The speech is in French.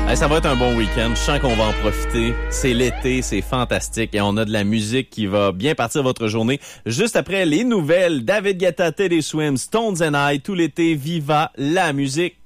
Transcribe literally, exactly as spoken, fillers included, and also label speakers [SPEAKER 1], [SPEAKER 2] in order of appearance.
[SPEAKER 1] Hey, ça va être un bon week-end. Je sens qu'on va en profiter. C'est l'été, c'est fantastique. Et on a de la musique qui va bien partir votre journée. Juste après les nouvelles, David Guetta, Teddy Swims, Stones and I, tout l'été, viva la musique.